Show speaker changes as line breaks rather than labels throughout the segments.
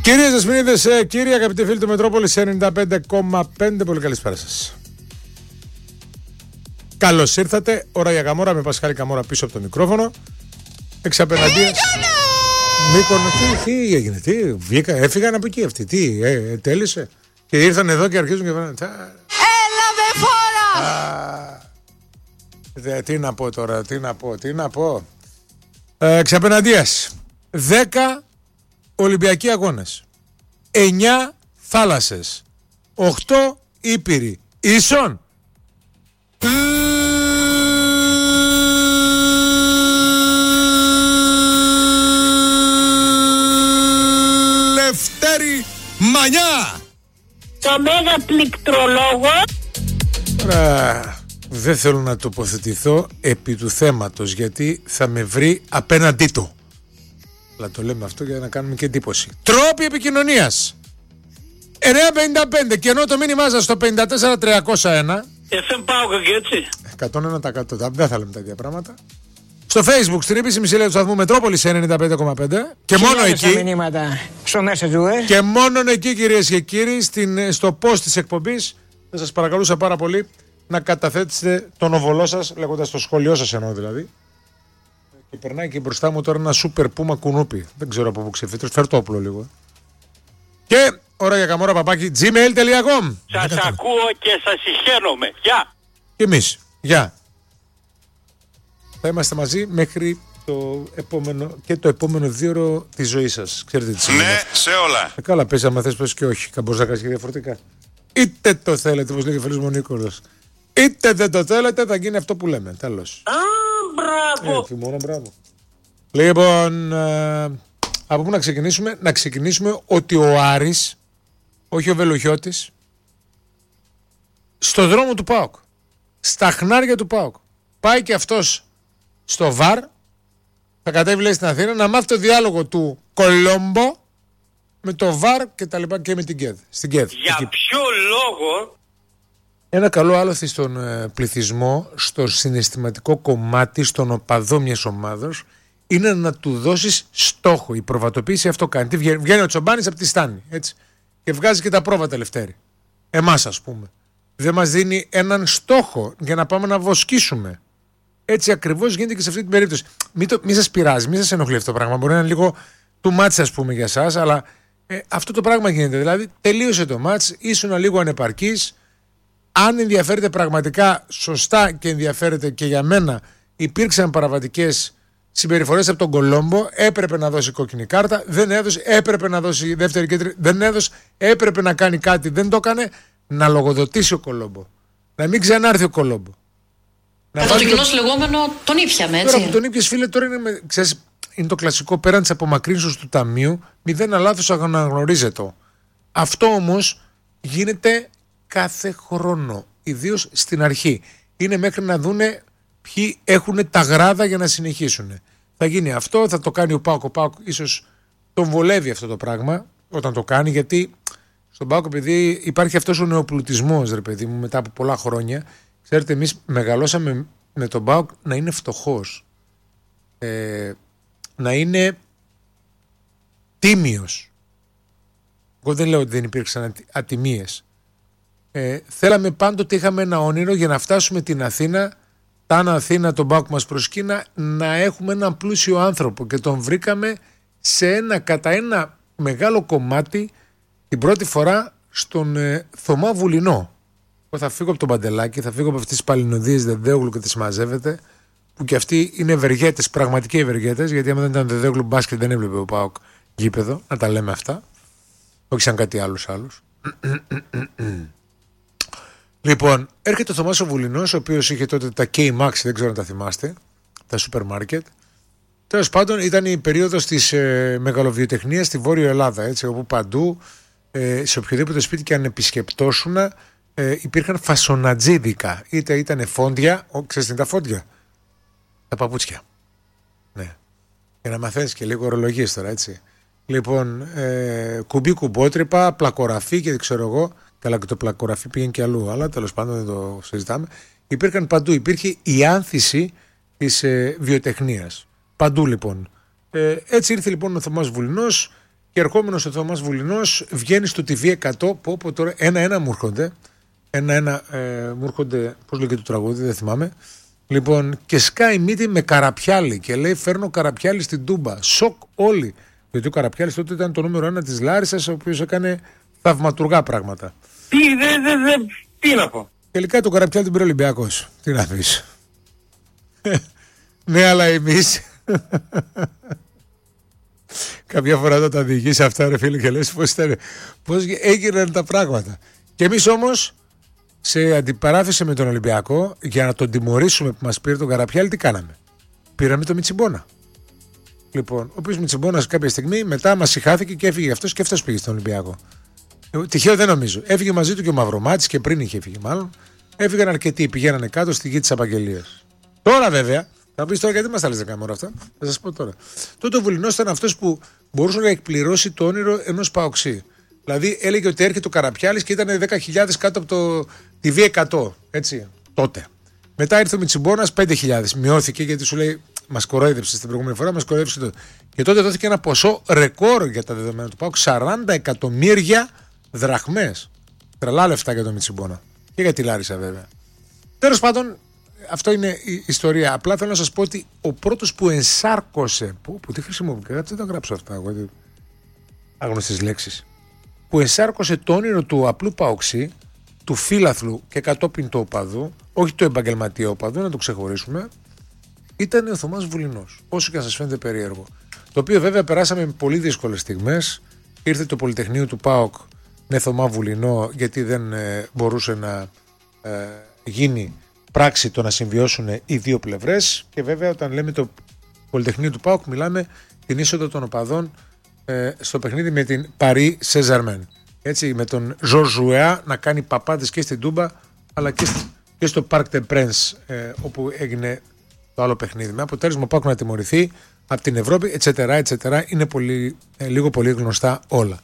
Κυρίες Δεσποινίδες, κύριοι, αγαπητοί φίλοι του Μετρόπολης 95,5, πολύ καλησπέρα σας. Καλώς ήρθατε, ώρα για Καμόρα, με Πασχάλη Καμόρα πίσω από το μικρόφωνο. Εξαπεναντίας Μύκονο, τι έγινε, τι βγήκα, έφυγαν από εκεί αυτοί, τι τέλειωσε. Και ήρθαν εδώ και αρχίζουν και πάνε.
Έλα με φόρα!
Τι να πω τώρα, τι να πω. Εξαπεναντίας 10 Ολυμπιακοί αγώνες, 9 θάλασσες, 8 ήπειροι, ίσον Λευτέρη Μανιά.
Το μέγα πληκτρολόγο.
Δεν θέλω να τοποθετηθώ επί του θέματος, γιατί θα με βρει απέναντί του. Αλλά το λέμε αυτό για να κάνουμε και εντύπωση. Τρόποι επικοινωνίας 955 και ενώ το μήνυμά σας στο 54301
FM πάω και έτσι
101%. Δεν θα λέμε τα ίδια πράγματα. Στο Facebook, στην επίσημη σελίδα του σταθμού Μετρόπολης 95,5 και μόνο εκεί. Και μόνο εκεί, κυρίες και κύριοι, στο post της εκπομπής θα σας παρακαλούσα πάρα πολύ να καταθέτετε τον οβολό σας, λέγοντας το σχόλιο σας, εννοώ δηλαδή. Και περνάει και μπροστά μου τώρα ένα σούπερ πούμα κουνούπι. Δεν ξέρω από πού ξεφύτρωσε. Φέρ το όπλο λίγο. Και ώρα για Καμόρα παπάκι gmail.com.
Σας ακούω και σας συγχαίρομαι. Γεια.
Και εμείς. Γεια. Θα είμαστε μαζί μέχρι το επόμενο 2ωρο της ζωής σας. Ξέρετε τι σημαίνει.
Ναι, σε όλα.
Καλά, πες άμα θες πες και όχι. Μπορείς να κάνεις και διαφορετικά. Είτε το θέλετε, όπως λέει ο φίλος μου ο Νίκολος. Είτε δεν το θέλετε, θα γίνει αυτό που λέμε. Τέλος.
Μπράβο.
Έτσι, μόνο μπράβο. Λοιπόν, από πού να ξεκινήσουμε? Να ξεκινήσουμε ότι ο Άρης, όχι ο Βελουχιώτης, στο δρόμο του ΠΑΟΚ, στα χνάρια του ΠΑΟΚ, πάει και αυτός στο ΒΑΡ, θα κατέβει λέει στην Αθήνα να μάθει το διάλογο του Κολόμπο με το ΒΑΡ και τα λοιπά και με την ΚΕΔ. Στην ΚΕΔ.
Για
εκεί.
ποιο λόγο?
Ένα καλό άλοθη στον πληθυσμό, στο συναισθηματικό κομμάτι, στον οπαδό μιας ομάδος, είναι να του δώσεις στόχο. Η προβατοποίηση αυτό κάνει. Τι βγαίνει ο Τσομπάνης από τη στάνη, έτσι, και βγάζει και τα πρόβατα Λευτέρη. Εμάς, ας πούμε. Δεν μας δίνει έναν στόχο για να πάμε να βοσκήσουμε. Έτσι ακριβώς γίνεται και σε αυτή την περίπτωση. Μην σας πειράζει, μην σας ενοχλεί αυτό το πράγμα. Μπορεί να είναι λίγο του μάτς, ας πούμε, για εσάς, αλλά αυτό το πράγμα γίνεται. Δηλαδή, τελείωσε το μάτς, ήσουν λίγο ανεπαρκής. Αν ενδιαφέρεται πραγματικά σωστά και ενδιαφέρεται και για μένα, υπήρξαν παραβατικές συμπεριφορές από τον Κολόμπο, έπρεπε να δώσει κόκκινη κάρτα, δεν έδωσε, έπρεπε να δώσει δεύτερη κίτρινη, δεν έδωσε, έπρεπε να κάνει κάτι, δεν το έκανε, να λογοδοτήσει ο Κολόμπο. Να μην ξανάρθει ο Κολόμπο.
Αυτό το κοινό λεγόμενο τον ήπιαμε, έτσι.
Τώρα που τον ήπιες, φίλε, τώρα είναι το κλασικό πέραν της απομακρύνσεως του ταμείου, μηδέν λάθος αναγνωρίζεται. Αυτό όμως γίνεται κάθε χρόνο, ιδίως στην αρχή. Είναι μέχρι να δούνε ποιοι έχουν τα γράδα για να συνεχίσουν. Θα γίνει αυτό, θα το κάνει ο ΠΑΟΚ. Ο ΠΑΟΚ ίσως τον βολεύει αυτό το πράγμα όταν το κάνει, γιατί στον ΠΑΟΚ, επειδή υπάρχει αυτός ο νεοπλουτισμός, ρε παιδί μου, μετά από πολλά χρόνια. Ξέρετε, εμείς μεγαλώσαμε με τον ΠΑΟΚ να είναι φτωχός, να είναι τίμιος. Εγώ δεν λέω ότι δεν υπήρξαν ατιμίες. Θέλαμε πάντοτε, είχαμε ένα όνειρο για να φτάσουμε την Αθήνα, Αθήνα, τον ΠΑΟΚ μας προσκύνα, να έχουμε έναν πλούσιο άνθρωπο, και τον βρήκαμε κατά ένα μεγάλο κομμάτι την πρώτη φορά στον Θωμά Βουλινό. Εγώ θα φύγω από τον Παντελάκη, θα φύγω από αυτές τις παλινοδίες Δεδέογλου και τις μαζεύετε, που και αυτοί είναι ευεργέτες, πραγματικοί ευεργέτες, γιατί άμα δεν ήταν Δεδέογλου μπάσκετ δεν έβλεπε ο ΠΑΟΚ γήπεδο, να τα λέμε αυτά, όχι σαν κάτι άλλους. Λοιπόν, έρχεται ο Θωμάς ο Βουλινός, ο οποίος είχε τότε τα K-Max, δεν ξέρω αν τα θυμάστε, τα σούπερ μάρκετ. Τέλος πάντων, ήταν η περίοδος της μεγαλοβιοτεχνίας στη Βόρεια Ελλάδα, έτσι, όπου παντού, σε οποιοδήποτε σπίτι και αν επισκεπτόσουν, υπήρχαν φασονατζίδικα. Είτε ήταν φόντια, ξέρεις τι είναι τα φόντια? Τα παπούτσια. Ναι. Για να μαθαίνεις και λίγο ορολογίες τώρα, έτσι. Λοιπόν, κουμπί κουμπότρυπα, πλακοραφή και δεν ξέρω εγώ. Καλά, και το πλακοραφή πήγαινε και αλλού, αλλά τέλος πάντων δεν το συζητάμε. Υπήρχαν παντού. Υπήρχε η άνθηση της βιοτεχνίας. Παντού λοιπόν. Έτσι ήρθε λοιπόν ο Θωμάς Βουλινός, Και ερχόμενος ο Θωμάς Βουλινός βγαίνει στο TV100. Που τώρα ένα-ένα μου έρχονται. Ένα-ένα μου έρχονται. Πώς λέγεται το τραγούδι, δεν θυμάμαι. Λοιπόν, και σκάει μύτη με Καραπιάλη. Και λέει: φέρνω Καραπιάλη στην Τούμπα. Σοκ όλοι. Γιατί ο Καραπιάλης τότε ήταν το νούμερο 1 της Λάρισσας, ο οποίος έκανε θαυματουργά πράγματα.
Τι να πω.
Τελικά το Καραπιάλη την πήρε ο Ολυμπιακός. Τι να πεις. Ναι, αλλά εμείς. Κάποια φορά όταν τα διηγείς αυτά, ρε φίλε, και λες πώς έγιναν τα πράγματα. Και εμείς όμως, σε αντιπαράθεση με τον Ολυμπιακό, για να τον τιμωρήσουμε που μας πήρε τον Καραπιάλη, τι κάναμε? Πήραμε τον Μιτσιμπόνα. Λοιπόν, ο οποίος Μιτσιμπόνας κάποια στιγμή μετά μας συχάθηκε και έφυγε αυτός και αυτός πήγε στον Ολυμπιακό. Τυχαίο δεν νομίζω. Έφυγε μαζί του και ο Μαυρομάτης και πριν είχε φύγει μάλλον. Έφυγαν αρκετοί, πηγαίνανε κάτω στη γη της απαγγελίας. Τώρα βέβαια, θα πεις τώρα γιατί μας τα λες να κάνουμε όλα αυτά. Θα σας πω τώρα. Τότε ο Βουλινός ήταν αυτός που μπορούσε να εκπληρώσει το όνειρο ενός παοξή. Δηλαδή έλεγε ότι έρχεται ο Καραπιάλης και ήταν 10.000 κάτω από το TV100. Έτσι, τότε. Μετά ήρθε ο Μιτσιμπόνας 5.000. Μειώθηκε γιατί σου λέει μας κορόιδεψε την προηγούμενη φορά, μας κορόιδεψε τότε. Και τότε δόθηκε ένα ποσό ρεκόρ για τα δεδομένα του ΠΑΟΚ, 40 εκατομμύρια δραχμές. Τρελά λεφτά για τον Μιτσιμπόνα. Και για τη Λάρισα βέβαια. Τέλος πάντων, αυτό είναι η ιστορία. Απλά θέλω να σας πω ότι ο πρώτος που ενσάρκωσε. Που τι χρησιμοποιεί, δεν τα γράψω αυτά. Εγώ, άγνωστες λέξεις. Που ενσάρκωσε το όνειρο του απλού παοξή, του φίλαθλου και κατόπιν του οπαδού, όχι του επαγγελματία οπαδού, να το ξεχωρίσουμε, ήταν ο Θωμάς Βουλινός. Όσο και αν σας φαίνεται περίεργο. Το οποίο βέβαια περάσαμε με πολύ δύσκολες στιγμές. Ήρθε το Πολυτεχνείο του ΠΑΟΚ με Θωμά Βουλινό, γιατί δεν μπορούσε να γίνει πράξη το να συμβιώσουν οι δύο πλευρές. Και βέβαια, όταν λέμε το Πολυτεχνείο του ΠΑΟΚ, μιλάμε την είσοδο των οπαδών στο παιχνίδι με την Paris Saint-Germain. Έτσι, με τον Ζωζουέα να κάνει παπάδες και στην Τούμπα, αλλά και στο Parc des Princes, όπου έγινε το άλλο παιχνίδι. Με αποτέλεσμα ο ΠΑΟΚ να τιμωρηθεί από την Ευρώπη, etc. Είναι λίγο πολύ γνωστά όλα.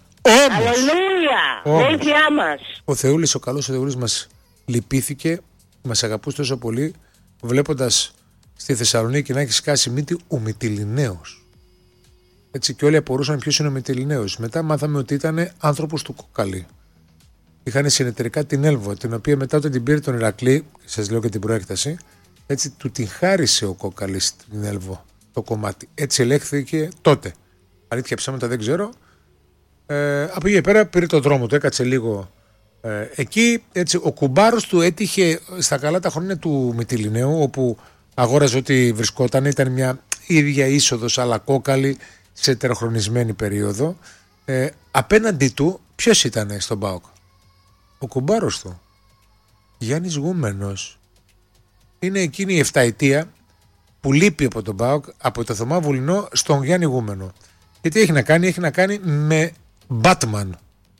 Αλληλούια! Βοήθειά μας!
Ο Θεούλης, ο καλός ο Θεούλης μας λυπήθηκε, μας αγαπούσε τόσο πολύ, βλέποντας στη Θεσσαλονίκη να έχει σκάσει μύτη ο Μυτιληναίος. Έτσι, και όλοι απορούσαν ποιος είναι ο Μυτιληναίος. Μετά μάθαμε ότι ήταν άνθρωπος του Κόκαλη. Είχαν συνεταιρικά την Έλβο, την οποία μετά όταν την πήρε τον Ηρακλή, σας λέω και την προέκταση, έτσι του την χάρισε ο Κόκαλης στην Έλβο το κομμάτι. Έτσι ελέγχθηκε τότε. Αλήθεια ψέματα δεν ξέρω. Από εκεί πέρα πήρε τον δρόμο του, έκατσε λίγο εκεί. Έτσι, ο κουμπάρος του έτυχε στα καλά τα χρόνια του Μυτιληναίου, όπου αγόραζε ό,τι βρισκόταν. Ήταν μια ίδια είσοδος αλλά Κόκαλη σε τεροχρονισμένη περίοδο. Απέναντί του ποιος ήταν στον ΠΑΟΚ? Ο κουμπάρος του, Γιάννης Γούμενος. Είναι εκείνη η 7ετία που λείπει από τον ΠΑΟΚ, από το Θωμά Βουλινό στον Γιάννη Γούμενο. Και τι έχει να κάνει? Έχει να κάνει με Batman,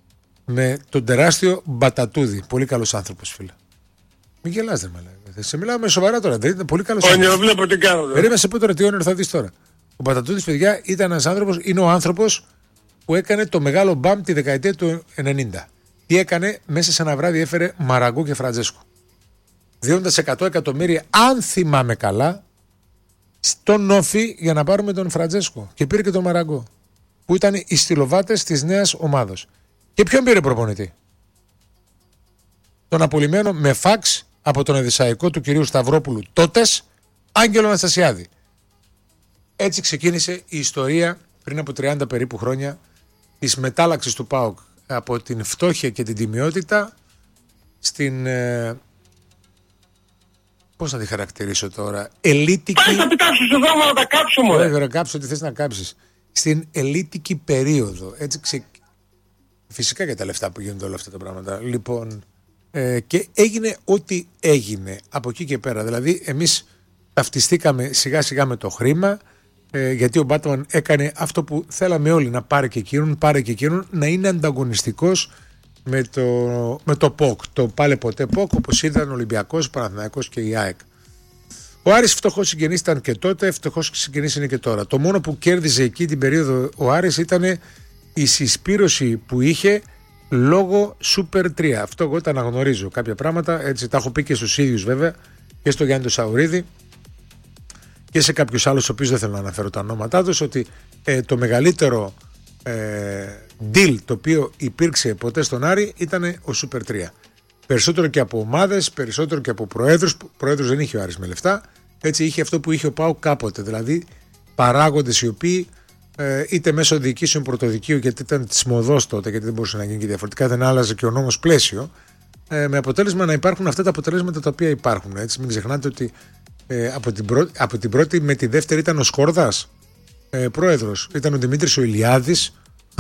με τον τεράστιο Μπατατούδη. Πολύ καλός άνθρωπος, φίλε. Μην γελάς, δεν με λέει. Σε μιλάω με σοβαρά τώρα. Δεν είναι πολύ καλός άνθρωπος.
Όνειρο βλέπω τι κάνω.
Περίμενε σε πω τώρα τι όνειρο θα δεις τώρα. Ο Μπατατούδης, παιδιά, ήταν ένας άνθρωπος, είναι ο άνθρωπος που έκανε το μεγάλο μπαμ τη δεκαετία του 90. Τι έκανε? Μέσα σε ένα βράδυ έφερε Μαραγκό και Φραντζέσκο. Δίνοντας 100 εκατομμύρια, αν θυμάμαι καλά, στον Όφη για να πάρουμε τον Φραντζέσκο. Και πήρε και τον Μαραγκό, που ήταν οι στυλοβάτες της νέας ομάδος. Και ποιον πήρε προπονητή? Τον απολυμμένο με φαξ από τον Εδεσσαϊκό του κυρίου Σταυρόπουλου τότες, Άγγελο Αναστασιάδη. Έτσι ξεκίνησε η ιστορία πριν από 30 περίπου χρόνια της μετάλλαξης του ΠΑΟΚ από την φτώχεια και την τιμιότητα στην... πώς να τη χαρακτηρίσω τώρα? Ελίτικη...
Πάει να πετάξω στον δρόμο να τα κάψω, μωρέ.
Βέβαια, κάψω ό,τι θες να κάψεις. Στην ελίτικη περίοδο. Έτσι φυσικά για τα λεφτά που γίνονται όλα αυτά τα πράγματα. Λοιπόν, και έγινε ό,τι έγινε από εκεί και πέρα. Δηλαδή, εμείς ταυτιστήκαμε σιγά σιγά με το χρήμα, γιατί ο Μπάτμαν έκανε αυτό που θέλαμε όλοι, να πάρει και εκείνον, να είναι ανταγωνιστικός με το ΠΟΚ, το πάλε ποτέ ΠΟΚ, όπως ήταν ο Ολυμπιακός, Παναθηναϊκός και η ΑΕΚ. Ο Άρης φτωχός συγγενής ήταν και τότε, φτωχός συγγενής είναι και τώρα. Το μόνο που κέρδιζε εκεί την περίοδο ο Άρης ήταν η συσπήρωση που είχε λόγω Super 3. Αυτό εγώ τα αναγνωρίζω κάποια πράγματα, έτσι τα έχω πει και στους ίδιους βέβαια, και στο Γιάννη το Σαουρίδη και σε κάποιους άλλους, ο οποίος δεν θέλω να αναφέρω τα ονόματά τους, ότι το μεγαλύτερο deal το οποίο υπήρξε ποτέ στον Άρη ήταν ο Super 3. Περισσότερο και από ομάδες, περισσότερο και από προέδρους. Προέδρους δεν είχε ο Άρης με λεφτά. Έτσι είχε αυτό που είχε ο ΠΑΟΚ κάποτε. Δηλαδή παράγοντες οι οποίοι είτε μέσω διοικήσεων πρωτοδικείου, γιατί ήταν της μοδός τότε, γιατί δεν μπορούσε να γίνει και διαφορετικά, δεν άλλαζε και ο νόμος πλαίσιο, με αποτέλεσμα να υπάρχουν αυτά τα αποτελέσματα τα οποία υπάρχουν. Έτσι, μην ξεχνάτε ότι από την πρώτη με τη δεύτερη ήταν ο Σκόρδας πρόεδρος, ήταν ο Δημήτρης ο Ηλιάδης.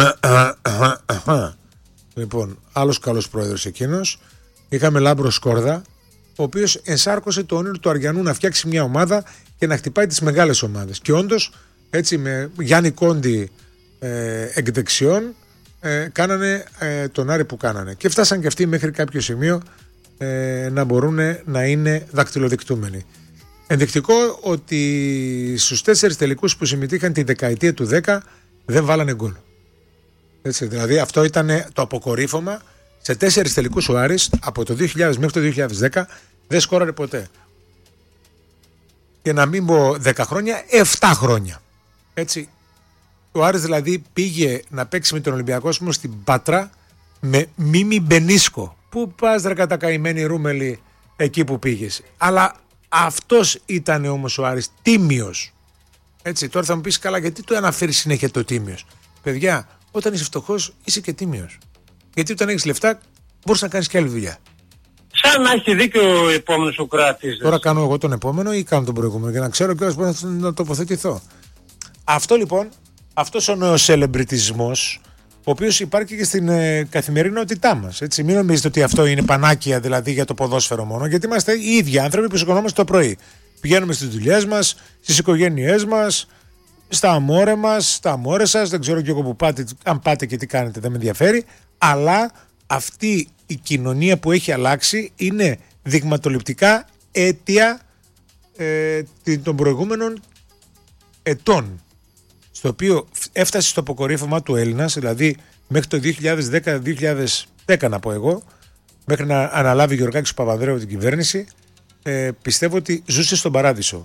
Λοιπόν, άλλος καλός πρόεδρος εκείνος. Είχαμε Λάμπρο Σκόρδα, ο οποίος ενσάρκωσε το όνειρο του Αριανού να φτιάξει μια ομάδα και να χτυπάει τις μεγάλες ομάδες. Και όντως, έτσι με Γιάννη Κόντι εκ δεξιών, κάνανε τον Άρη που κάνανε. Και φτάσαν και αυτοί μέχρι κάποιο σημείο να μπορούν να είναι δακτυλοδεικτούμενοι. Ενδεικτικό ότι στους 4 τελικούς που συμμετείχαν τη δεκαετία του 10 δεν βάλανε γκολ. Έτσι, δηλαδή αυτό ήταν το αποκορύφωμα. Σε 4 τελικούς ο Άρης από το 2000 μέχρι το 2010 δεν σκόραρε ποτέ. Και να μην πω 10 χρόνια, 7 χρόνια. Έτσι, ο Άρης δηλαδή πήγε να παίξει με τον Ολυμπιακό στην Πάτρα με Μίμη Μπενίσκο. Πού πας ρε κατακαημένη Ρούμελη εκεί που πήγες. Αλλά αυτός ήταν όμως ο Άρης, τίμιος. Έτσι, τώρα θα μου πεις καλά γιατί το αναφέρει συνέχεια το τίμιος. Παιδιά, όταν είσαι φτωχός είσαι και τίμιος. Γιατί όταν έχεις λεφτά μπορείς να κάνεις και άλλη δουλειά.
Σαν να έχει δίκιο ο επόμενος Σοκράτης.
Τώρα κάνω εγώ τον επόμενο ή κάνω τον προηγούμενο για να ξέρω κιόλας πώς να τοποθετηθώ. Αυτό λοιπόν, αυτός ο νεοσελεμπριτισμός, ο οποίος υπάρχει και στην καθημερινότητά μας. Έτσι. Μην νομίζετε ότι αυτό είναι πανάκια δηλαδή για το ποδόσφαιρο μόνο, γιατί είμαστε οι ίδιοι άνθρωποι που σηκωνόμαστε το πρωί. Πηγαίνουμε στις δουλειές μας, στις οικογένειές μας, στα αμόρε μας, στα αμόρε σας, δεν ξέρω κι εγώ που πάτε, αν πάτε και τι κάνετε, δεν με ενδιαφέρει, αλλά αυτή η κοινωνία που έχει αλλάξει είναι δειγματοληπτικά αίτια των προηγούμενων ετών, στο οποίο έφτασε στο αποκορύφωμα του Έλληνας, δηλαδή μέχρι το 2010 να πω εγώ, μέχρι να αναλάβει ο Γιωργάκης Παπανδρέου την κυβέρνηση, πιστεύω ότι ζούσε στον παράδεισο.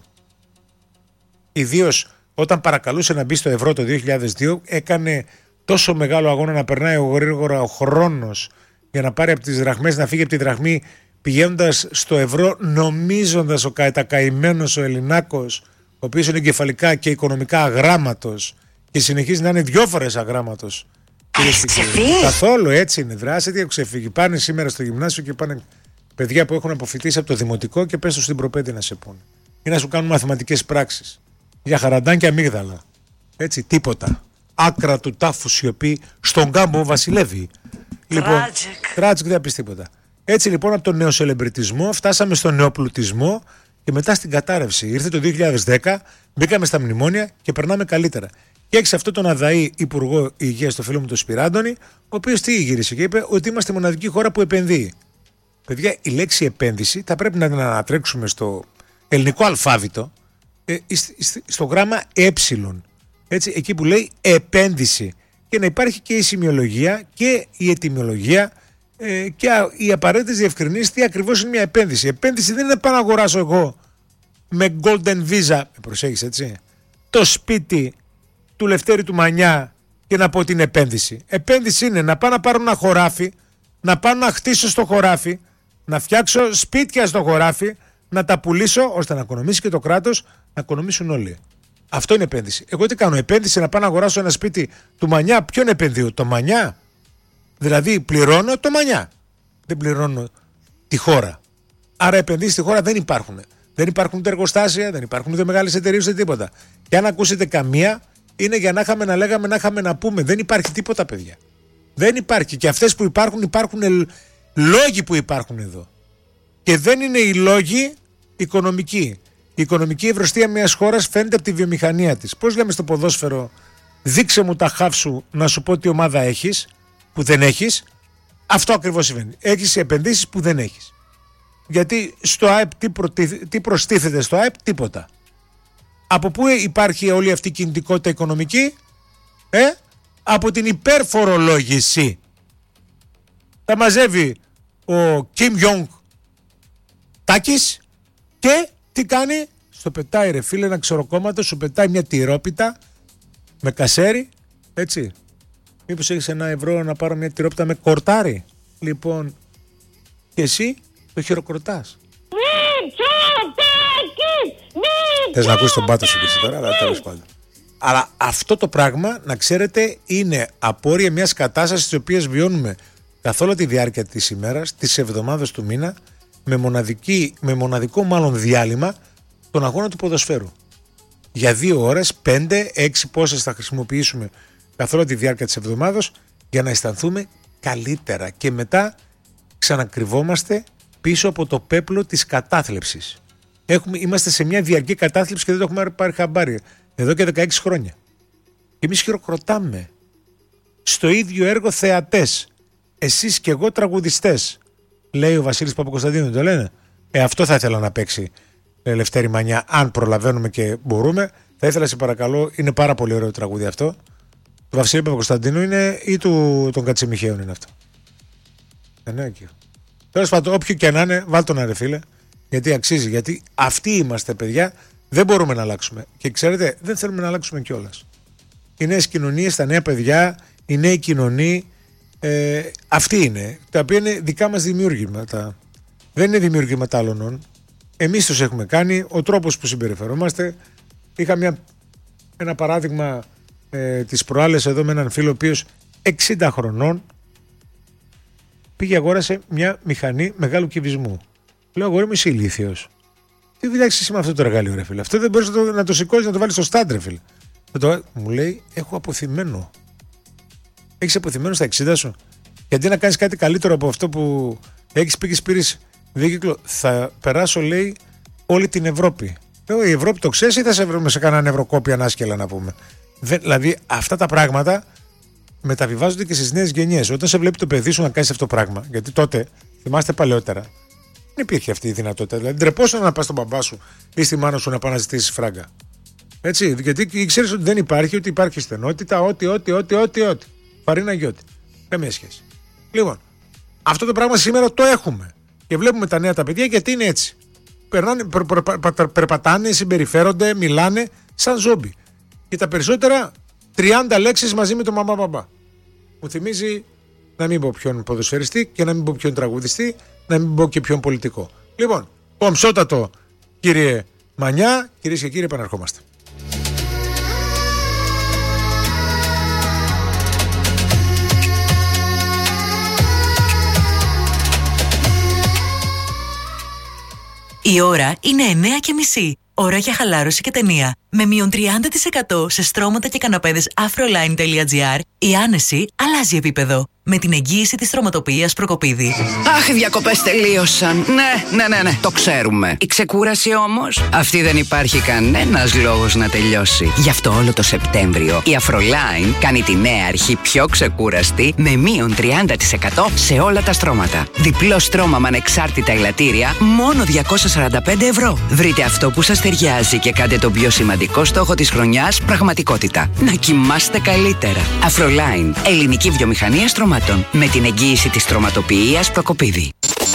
Ιδίως όταν παρακαλούσε να μπει στο ευρώ το 2002, έκανε τόσο μεγάλο αγώνα να περνάει γρήγορα ο χρόνος για να πάρει από τις δραχμές, να φύγει από τη δραχμή, πηγαίνοντας στο ευρώ, νομίζοντας ο κατακαημένος ο Ελληνάκος, ο οποίος είναι κεφαλικά και οικονομικά αγράμματος και συνεχίζει να είναι 2 φορές αγράμματος. Καθόλου έτσι είναι. Δράσετε και ξεφύγει. Πάνε σήμερα στο γυμνάσιο και πάνε παιδιά που έχουν αποφοιτήσει από το δημοτικό και πες τους στην προπέντη να σε πούνε. Ή να σου κάνουν μαθηματικές πράξεις. Για χαραντάν και αμύγδαλα. Έτσι, τίποτα. Άκρα του τάφου σιωπή στον κάμπο βασιλεύει. Λοιπόν, τράτζικ δεν πεις τίποτα. Έτσι λοιπόν από τον νεοσελεμπριτισμό φτάσαμε στον νεοπλουτισμό και μετά στην κατάρρευση. Ήρθε το 2010, μπήκαμε στα μνημόνια και περνάμε καλύτερα. Και έχεις αυτό τον αδαή υπουργό υγείας, το φίλο μου τον Σπυράντονη, ο οποίος τι γύρισε και είπε ότι είμαστε η μοναδική χώρα που επενδύει. Παιδιά, η λέξη επένδυση θα πρέπει να την ανατρέξουμε στο ελληνικό αλφάβητο, στο γράμμα ε. Έτσι, εκεί που λέει επένδυση. Και να υπάρχει και η σημειολογία και η ετυμολογία και οι απαραίτητες διευκρινήσεις τι ακριβώς είναι μια επένδυση. Επένδυση δεν είναι πάω να αγοράσω εγώ με Golden Visa, με προσέχεις έτσι, το σπίτι του Λευτέρη του Μανιά και να πω ότι είναι επένδυση. Επένδυση είναι να πάω να πάρω ένα χωράφι, να πάω να χτίσω στο χωράφι, να φτιάξω σπίτια στο χωράφι, να τα πουλήσω ώστε να οικονομήσει και το κράτος, να οικονομήσουν όλοι. Αυτό είναι επένδυση. Εγώ τι κάνω, επένδυση να πάω να αγοράσω ένα σπίτι του Μανιά, ποιον επενδύω, το Μανιά? Δηλαδή πληρώνω το Μανιά, δεν πληρώνω τη χώρα. Άρα επενδύσεις στη χώρα δεν υπάρχουν. Δεν υπάρχουν ούτε εργοστάσια, δεν υπάρχουν ούτε μεγάλες εταιρείες ούτε τίποτα. Και αν ακούσετε καμία, είναι για να είχαμε να λέγαμε, να είχαμε να πούμε. Δεν υπάρχει τίποτα, παιδιά. Δεν υπάρχει. Και αυτές που υπάρχουν, υπάρχουν λόγοι που υπάρχουν εδώ. Και δεν είναι οι λόγοι οικονομικοί. Η οικονομική ευρωστία μιας χώρας φαίνεται από τη βιομηχανία της. Πώς λέμε στο ποδόσφαιρο, δείξε μου τα χαφ σου να σου πω τι ομάδα έχεις, που δεν έχεις. Αυτό ακριβώς συμβαίνει. Έχεις επενδύσεις που δεν έχεις. Γιατί στο ΑΕΠ τι προστίθεται στο ΑΕΠ? Τίποτα. Από πού υπάρχει όλη αυτή η κινητικότητα οικονομική? Από την υπερφορολόγηση. Τα μαζεύει ο Κιμ Γιονγκ Τάκης και τι κάνει? Στο πετάει ρε φίλε ένα ξεροκόμματο, σου πετάει μια τυρόπιτα με κασέρι, έτσι, Μήπως έχεις €1 να πάρω μια τυρόπιτα με κορτάρι? Λοιπόν, και εσύ το χειροκροτάς. Θες να ακούσεις τον πάτο σου και τώρα, αλλά τέλος πάντων. Αλλά αυτό το πράγμα, να ξέρετε, είναι απόρρια μιας κατάστασης της οποίας βιώνουμε καθ' όλη τη διάρκεια της ημέρας, της εβδομάδας, του μήνα, με μοναδικό μάλλον διάλειμμα τον αγώνα του ποδοσφαίρου. Για 2 ώρες, 5, 6 πόσες θα χρησιμοποιήσουμε καθ' όλη τη διάρκεια της εβδομάδας για να αισθανθούμε καλύτερα. Και μετά ξανακρυβόμαστε πίσω από το πέπλο της κατάθλιψης. Είμαστε σε μια διαρκή κατάθλιψη και δεν το έχουμε πάρει χαμπάρι εδώ και 16 χρόνια. Και εμείς χειροκροτάμε. Στο ίδιο έργο θεατές. Εσείς και εγώ τραγουδιστές. Λέει ο Βασίλης Παπακοσταντίνου, το λένε. Αυτό θα ήθελα να παίξει Λευτέρη Μανιά, αν προλαβαίνουμε και μπορούμε. Θα ήθελα, σε παρακαλώ, είναι πάρα πολύ ωραίο τραγούδι αυτό. Του Βασίλη Παπακοσταντίνου είναι ή των Κατσιμιχαίων είναι αυτό? Ναι, εκεί. Τέλος πάντων, όποιο και να είναι, βάλ' τον ρε φίλε. Γιατί αξίζει. Γιατί αυτοί είμαστε, παιδιά. Δεν μπορούμε να αλλάξουμε. Και ξέρετε, δεν θέλουμε να αλλάξουμε κιόλας. Οι νέες κοινωνίες, τα νέα παιδιά, οι νέοι κοινωνοί, αυτοί είναι. Τα οποία είναι δικά μας δημιούργηματα. Δεν είναι δημιούργηματα άλλων. Εμείς τους έχουμε κάνει. Ο τρόπος που συμπεριφερόμαστε. Είχα ένα παράδειγμα τις προάλλες εδώ με έναν φίλο, ο οποίος 60 χρονών πήγε αγόρασε μια μηχανή μεγάλου κυβισμού. Λέω, αγόρι μου, είσαι ηλίθιος? Τι δουλειά έχεις εσύ με αυτό το εργαλείο, ρε φίλε? Αυτό δεν μπορείς να το σηκώσεις, να το βάλεις στο στάντ, ρε φίλε. Μου λέει, έχω αποθυμένο. Έχεις αποθυμένο στα 60 σου? Γιατί να κάνεις κάτι καλύτερο από αυτό που έχεις πει και σπήρεις δίκυκλο? Θα περάσω, λέει, όλη την Ευρώπη. Λέω, η Ευρώπη το ξέρεις ή θα σε βρούμε σε κανέναν ευρωκόπια ανάσκελα, να πούμε? Δηλαδή, αυτά τα πράγματα μεταβιβάζονται και στις νέες γενιές. Όταν σε βλέπει το παιδί σου να κάνεις αυτό το πράγμα, γιατί τότε, θυμάστε παλαιότερα, δεν υπήρχε αυτή η δυνατότητα. Δηλαδή, ντρεπόσαι να πας στον μπαμπά σου ή στη μάνα σου να πάει να ζητήσεις φράγκα. Έτσι, γιατί ξέρεις ότι δεν υπάρχει, ότι υπάρχει στενότητα, ό,τι. Φαρίνα γιώτη. Καμία σχέση. Λοιπόν, αυτό το πράγμα σήμερα το έχουμε. Και βλέπουμε τα νέα τα παιδιά γιατί είναι έτσι. Περπατάνε, συμπεριφέρονται, μιλάνε σαν ζόμπι. Και τα περισσότερα 30 λέξεις μαζί με το μαμά μπαμπά. Μου θυμίζει, να μην πω ποιον ποδοσφαιριστή και να μην πω ποιον τραγουδιστή, να μην πω και ποιον πολιτικό. Λοιπόν, κομψότατο κύριε Μανιά, κυρίες και κύριοι, επαναρχόμαστε.
Η ώρα είναι 9:30. Ώρα για χαλάρωση και ταινία. Με μείον 30% σε στρώματα και καναπέδες afroline.gr, η άνεση αλλάζει επίπεδο. Με την εγγύηση της στρωματοποιίας Προκοπίδη.
Αχ, οι διακοπές τελείωσαν. Ναι, το ξέρουμε. Η ξεκούραση όμως, αυτή δεν υπάρχει κανένας λόγος να τελειώσει. Γι' αυτό όλο το Σεπτέμβριο η Afroline κάνει τη νέα αρχή πιο ξεκούραστη με μείον 30% σε όλα τα στρώματα. Διπλό στρώμα με ανεξάρτητα ελαττήρια, μόνο 245 ευρώ. Βρείτε αυτό που σας ταιριάζει και κάντε τον πιο σημαντικό στόχο της χρονιάς πραγματικότητα. Να κοιμάστε καλύτερα. Afroline, ελληνική βιομηχανία στρωμάτων. Με την εγγύηση της στρωματοποιίας Προκοπίδη.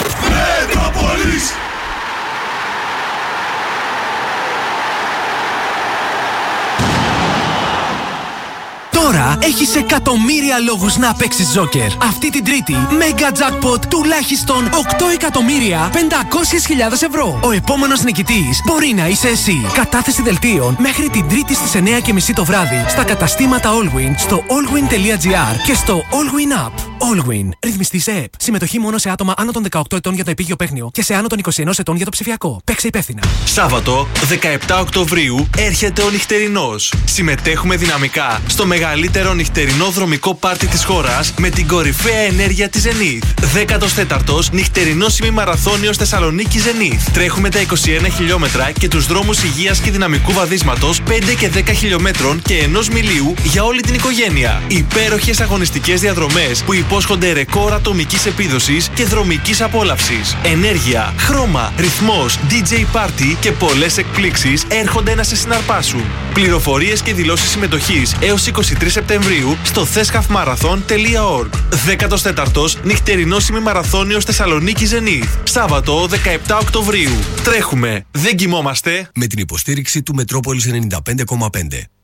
Τώρα έχεις εκατομμύρια λόγους να παίξεις Τζόκερ. Αυτή την Τρίτη, Mega Jackpot τουλάχιστον 8.500.000 ευρώ. Ο επόμενος νικητής μπορεί να είσαι εσύ. Κατάθεση δελτίων μέχρι την Τρίτη στις 9:30 το βράδυ στα καταστήματα Allwyn, στο allwyn.gr και στο Allwyn App. Allwyn. Ρυθμιστή σε ΕΠ. Συμμετοχή μόνο σε άτομα άνω των 18 ετών για το επίγειο παίχνιο και σε άνω των 21 ετών για το ψηφιακό. Παίξε υπεύθυνα.
Σάββατο, 17 Οκτωβρίου, έρχεται ο νυχτερινός. Συμμετέχουμε δυναμικά στο μεγαλύτερο νυχτερινό δρομικό πάρτι της χώρας με την κορυφαία ενέργεια της Zenith. 14ος νυχτερινός ημιμαραθώνιος Θεσσαλονίκη Zenith. Τρέχουμε τα 21 χιλιόμετρα και τους δρόμους υγείας και δυναμικού βαδίσματος 5 και 10 χιλιόμετρων και 1 μιλίου για όλη την οικογένεια. Υπέροχες αγωνιστικές διαδρομές που υπόσχονται ρεκόρ ατομικής επίδοσης και δρομικής απόλαυσης. Ενέργεια, χρώμα, ρυθμός, DJ party και πολλές εκπλήξεις έρχονται να σε συναρπάσουν. Πληροφορίες και δηλώσεις συμμετοχής έως 23 Σεπτεμβρίου στο thescafmarathon.org. 14ος νυχτερινός ημιμαραθώνιος Θεσσαλονίκη Zenith. Σάββατο 17 Οκτωβρίου. Τρέχουμε, δεν κοιμόμαστε.
Με την υποστήριξη του Μετρόπολης 95,5.